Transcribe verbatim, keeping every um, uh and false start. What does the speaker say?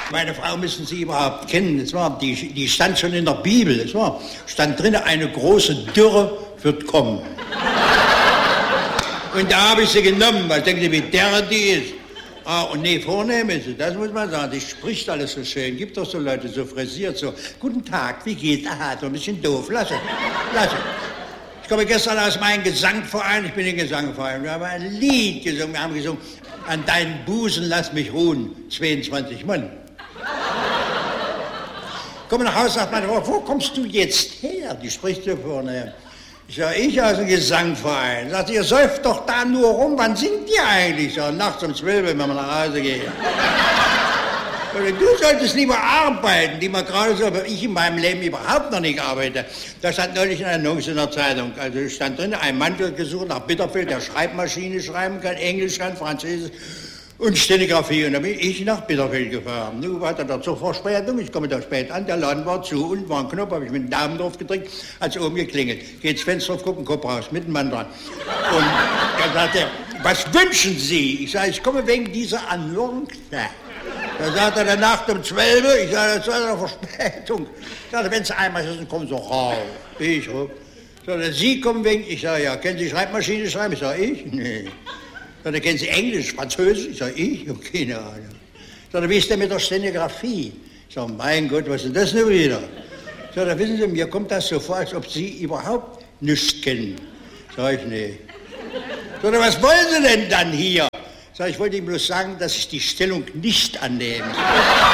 Meine Frau müssen Sie überhaupt kennen. Das war, die, die stand schon in der Bibel. Das war, stand drin, eine große Dürre wird kommen. Und da habe ich sie genommen, weil ich denke, wie derre die ist. Ah, und nee, vornehm ist sie, das muss man sagen. Die spricht alles so schön. Gibt doch so Leute, so frisiert, so. Guten Tag, wie geht's? Aha, so ein bisschen doof. Lass es, lass es. Ich komme gestern aus meinem Gesangverein. Ich bin im Gesangverein. Wir haben ein Lied gesungen. Wir haben gesungen, an deinen Busen lass mich ruhen. zweiundzwanzig Mann. Ich komme nach Hause, sagt meine Frau, wo kommst du jetzt her? Die spricht so vorne. Ich sage, ich aus dem Gesangverein. Sagt, ihr säuft doch da nur rum. Wann singt ihr eigentlich? So, nachts um zwölf, wenn wir nach Hause gehen. Du solltest lieber arbeiten, die man gerade so, aber ich in meinem Leben überhaupt noch nicht arbeite. Da stand neulich eine Annonce in der Zeitung. Also stand drin, ein Mann wird gesucht nach Bitterfeld, der Schreibmaschine schreiben kann, Englisch kann, Französisch und Stenografie. Und dann bin ich nach Bitterfeld gefahren. Nun war da zur Verspätung, ich komme da spät an, der Laden war zu, unten war ein Knopf, habe ich mit dem Daumen drauf gedrückt, hat es oben geklingelt. Geht's Fenster auf, gucken, Kopf raus, mit dem Mann dran. Und er sagte, was wünschen Sie? Ich sage, ich komme wegen dieser Annonce. Da sagt er, der Nacht um zwölf, ich sage, das ist eine Verspätung. Ich sage, wenn Sie einmal sind, kommen Sie raus. Ich rup. Sagt er, Sie kommen wegen, ich sage, ja, kennen Sie Schreibmaschine schreiben? Ich sage, ich? Nee. Sagt er, kennen Sie Englisch, Französisch? Ich sage, ich? Ich habe keine Ahnung. Sagt er, wie ist denn mit der Stenografie? Ich sage, mein Gott, was ist denn das nun wieder? Sagt er, wissen Sie, mir kommt das so vor, als ob Sie überhaupt nichts kennen. Sag ich, nee. Sagt er, was wollen Sie denn dann hier? Sag ich, wollte ihm bloß sagen, dass ich die Stellung nicht annehme.